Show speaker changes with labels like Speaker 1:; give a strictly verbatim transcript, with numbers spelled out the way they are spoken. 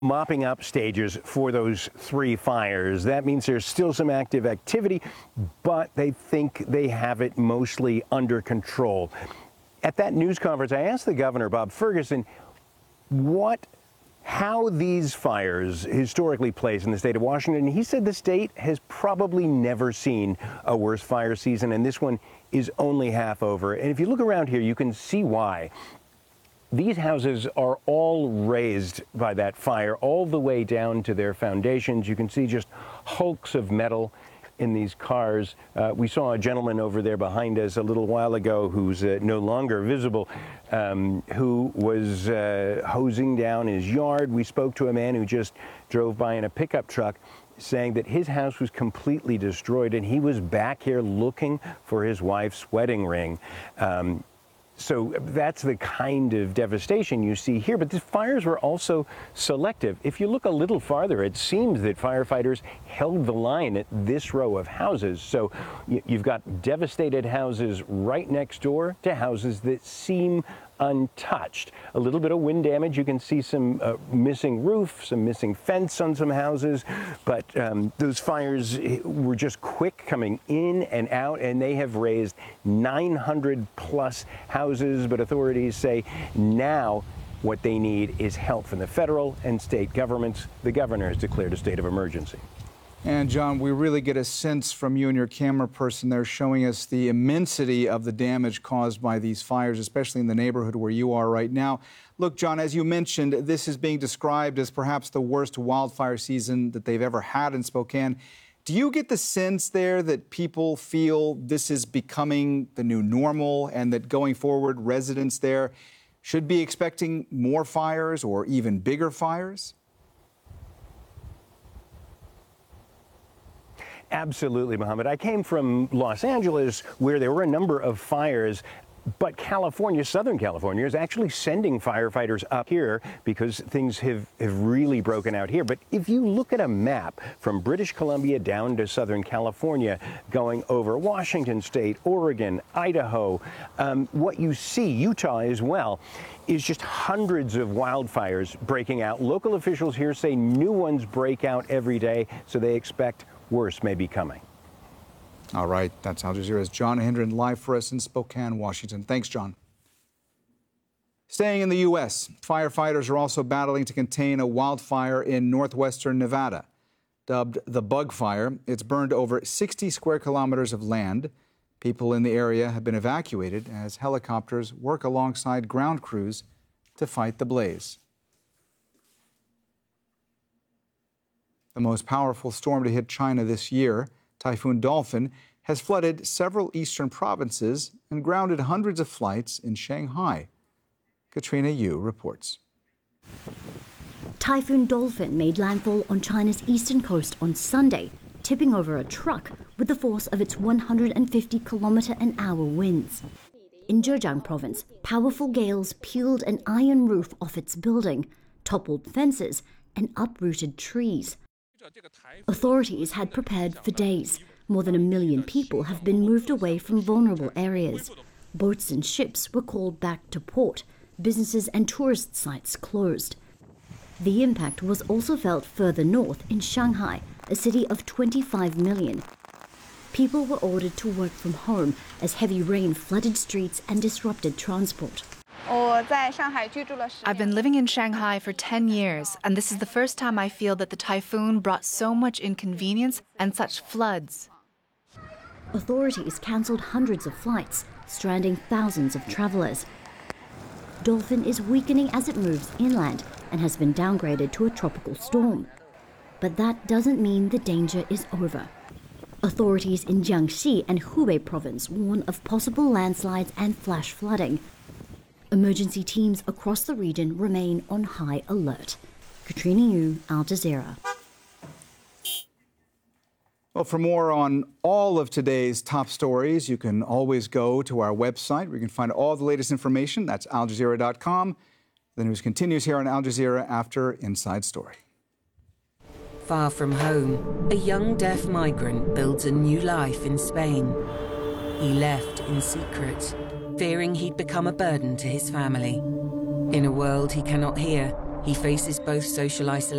Speaker 1: Mopping up stages for those three fires. That means there's still some active activity, but they think they have it mostly under control. At that news conference, I asked the governor, Bob Ferguson, what, how these fires historically place in the state of Washington. He said the state has probably never seen a worse fire season, and this one is only half over. And if you look around here, you can see why. These houses are all razed by that fire all the way down to their foundations. You can see just hulks of metal in these cars. Uh, we saw a gentleman over there behind us a little while ago who's uh, no longer visible, um, who was uh, hosing down his yard. We spoke to a man who just drove by in a pickup truck saying that his house was completely destroyed and he was back here looking for his wife's wedding ring. Um, So that's the kind of devastation you see here. But the fires were also selective. If you look a little farther, it seems that firefighters held the line at this row of houses. So you've got devastated houses right next door to houses that seem untouched. A little bit of wind damage. You can see some uh, missing roof, some missing fence on some houses. But um, those fires were just quick coming in and out, and they have raised nine hundred plus houses. But authorities say now what they need is help from the federal and state governments. The governor has declared a state of emergency.
Speaker 2: And John, we really get a sense from you and your camera person there showing us the immensity of the damage caused by these fires, especially in the neighborhood where you are right now. Look, John, as you mentioned, this is being described as perhaps the worst wildfire season that they've ever had in Spokane. Do you get the sense there that people feel this is becoming the new normal and that going forward, residents there should be expecting more fires or even bigger fires?
Speaker 1: Absolutely, Mohammed. I came from Los Angeles, where there were a number of fires, but California, Southern California, is actually sending firefighters up here because things have, have really broken out here. But if you look at a map from British Columbia down to Southern California, going over Washington State, Oregon, Idaho, um, what you see, Utah as well, is just hundreds of wildfires breaking out. Local officials here say new ones break out every day, so they expect worse may be coming.
Speaker 2: All right, that's Al Jazeera's John Hendren live for us in Spokane, Washington. Thanks, John. Staying in the U S, firefighters are also battling to contain a wildfire in northwestern Nevada. Dubbed the Bug Fire, it's burned over sixty square kilometers of land. People in the area have been evacuated as helicopters work alongside ground crews to fight the blaze. The most powerful storm to hit China this year, Typhoon Dolphin, has flooded several eastern provinces and grounded hundreds of flights in Shanghai. Katrina Yu reports.
Speaker 3: Typhoon Dolphin made landfall on China's eastern coast on Sunday, tipping over a truck with the force of its one hundred fifty kilometer an hour winds. In Zhejiang province, powerful gales peeled an iron roof off its building, toppled fences, and uprooted trees. Authorities had prepared for days. More than a million people have been moved away from vulnerable areas. Boats and ships were called back to port. Businesses and tourist sites closed. The impact was also felt further north in Shanghai, a city of twenty-five million. People were ordered to work from home as heavy rain flooded streets and disrupted transport.
Speaker 4: I've been living in Shanghai for ten years, and this is the first time I feel that the typhoon brought so much inconvenience and such floods.
Speaker 3: Authorities cancelled hundreds of flights, stranding thousands of travelers. Dolphin is weakening as it moves inland and has been downgraded to a tropical storm. But that doesn't mean the danger is over. Authorities in Jiangxi and Hubei province warn of possible landslides and flash flooding. Emergency teams across the region remain on high alert. Katrina Yu, Al Jazeera.
Speaker 2: Well, for more on all of today's top stories, you can always go to our website where you can find all the latest information. That's al jazeera dot com. The news continues here on Al Jazeera after Inside Story.
Speaker 5: Far from home, a young deaf migrant builds a new life in Spain. He left in secret, fearing he'd become a burden to his family. In a world he cannot hear, he faces both social isolation